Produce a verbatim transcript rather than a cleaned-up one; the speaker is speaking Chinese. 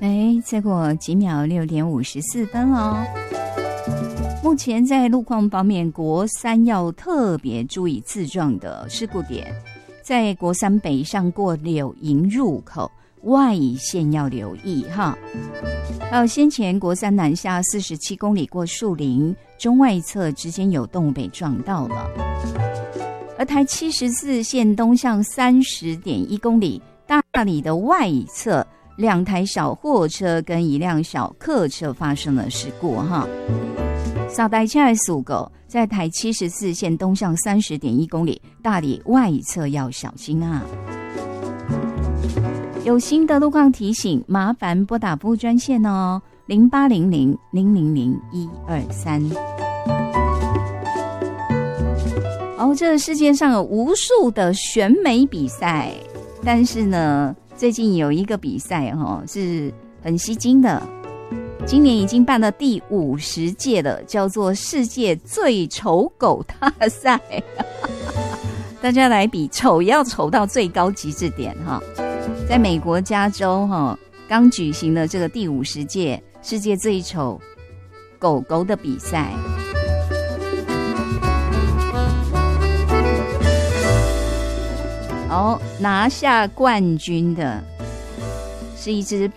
哎，再过几秒，六点五十四分哦。目前在路况方面，国三要特别注意自撞的事故点，在国三北上过柳营入口外线要留意哈。还有先前国三南下四十七公里过树林中外侧之间有动物被撞到了。而台七十四线东向三十点一公里大里的外侧，两台小货车跟一辆小客车发生了事故哈。扫台车的速狗在台七十四线东向三十点一公里大里外侧要小心啊。有新的路况提醒，麻烦拨打服务专线哦，零八零零零零零一二三。哦，这个世界上有无数的选美比赛，但是呢，最近有一个比赛哦是很吸睛的，今年已经办了第五十届了，叫做世界最丑狗大赛。大家来比丑要丑到最高极致点哈。在美国加州哈，刚举行了这个第五十届世界最丑狗狗的比赛。哦，拿下冠军的是一只